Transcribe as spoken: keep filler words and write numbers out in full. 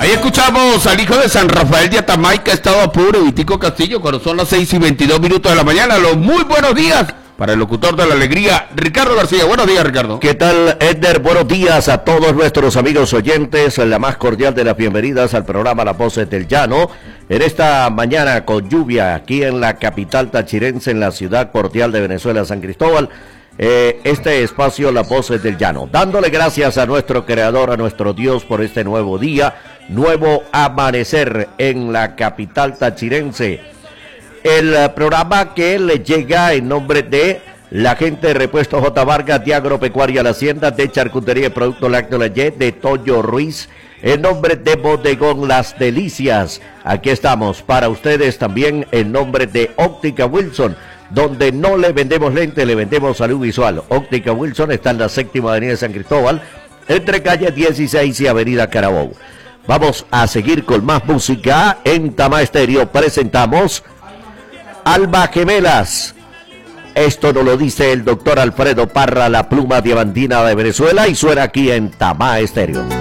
Ahí escuchamos al hijo de San Rafael de Atamaica, estado apuro, Vitico Castillo, cuando son las seis y veintidós minutos de la mañana. Los muy buenos días para el locutor de la alegría, Ricardo García. Buenos días, Ricardo. ¿Qué tal, Edner? Buenos días a todos nuestros amigos oyentes. La más cordial de las bienvenidas al programa Las Voces del Llano. En esta mañana con lluvia aquí en la capital tachirense, en la ciudad cordial de Venezuela, San Cristóbal. Eh, este espacio Las Voces del Llano, dándole gracias a nuestro creador, a nuestro Dios por este nuevo día, nuevo amanecer en la capital tachirense. El uh, programa que le llega en nombre de la gente de Repuesto J. Vargas, de Agropecuaria La Hacienda, de Charcutería y Producto Lácteo Leyé, de Toyo Ruiz, en nombre de Bodegón Las Delicias. Aquí estamos para ustedes también en nombre de Óptica Wilson, donde no le vendemos lente, le vendemos salud visual. Óptica Wilson está en la séptima avenida de San Cristóbal, entre calle dieciséis y avenida Carabobo. Vamos a seguir con más música. En Tama Estéreo presentamos Alba Gemelas. Esto nos lo dice el doctor Alfredo Parra, la pluma diamantina de Venezuela, y suena aquí en Tama Estéreo.